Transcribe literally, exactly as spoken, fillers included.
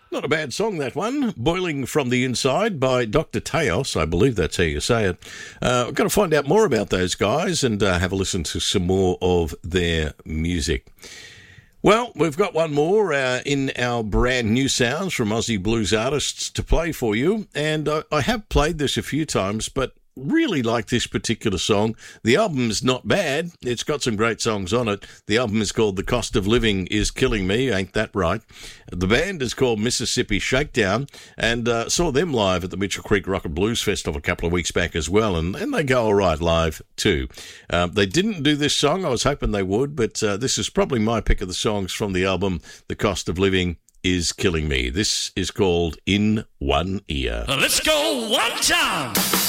Not a bad song, that one. Boiling from the Inside by Doctor Teos. I believe that's how you say it. Uh, I've got to find out more about those guys and uh, have a listen to some more of their music. Well, we've got one more uh, in our brand new sounds from Aussie blues artists to play for you. And uh, I have played this a few times, but really like this particular song. The album is not bad. It's got some great songs on it. The album is called The Cost of Living is Killing Me. Ain't that right? The band is called Mississippi Shakedown, and uh, saw them live at the Mitchell Creek Rock and Blues Festival a couple of weeks back as well, and, and they go all right live too. Uh, they didn't do this song. I was hoping they would, but uh, this is probably my pick of the songs from the album The Cost of Living is Killing Me. This is called In One Ear. Let's go one time.